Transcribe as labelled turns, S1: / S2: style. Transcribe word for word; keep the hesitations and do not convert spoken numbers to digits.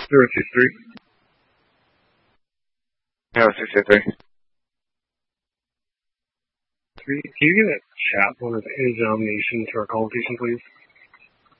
S1: Zero two three.
S2: No, six eight three.
S1: Three. Can you get a chat one of Examination to our call location, please?